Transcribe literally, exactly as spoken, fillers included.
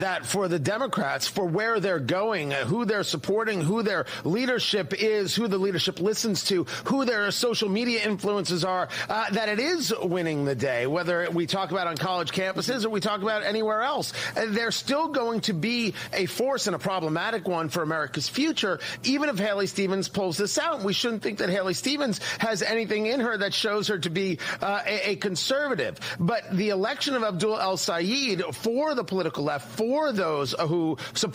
that for the Democrats, for where they're going, who they're supporting, who their leadership is, who the leadership listens to, who their social media influences are, uh, that it is winning the day, whether we talk about on college campuses or we talk about anywhere else. They're still going to be a force and a problematic one for America's future, even if Haley Stevens pulls this out. We shouldn't think that Haley Stevens has anything in her that shows her to be uh, a, a conservative. But the election of Abdul El-Sayed for the political left, for those who support